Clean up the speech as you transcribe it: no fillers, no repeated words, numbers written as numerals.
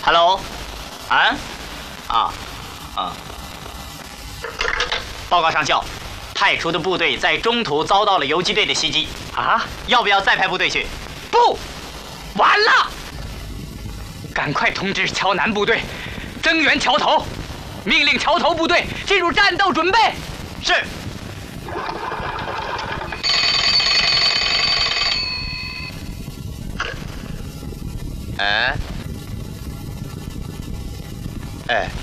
Hello， 报告上校，派出的部队在中途遭到了游击队的袭击。啊？要不要再派部队去？不，完了！赶快通知桥南部队，增援桥头，命令桥头部队进入战斗准备。是。哎。